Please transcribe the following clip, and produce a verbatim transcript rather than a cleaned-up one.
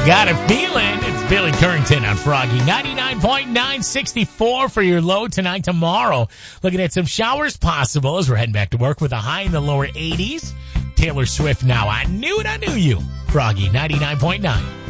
Got a feeling. It's Billy Currington on Froggy. ninety-nine point nine, sixty-four for your low tonight. Tomorrow, looking at some showers possible as we're heading back to work with a high in the lower eighties. Taylor Swift now. I knew it, I knew you. Froggy, ninety-nine point nine.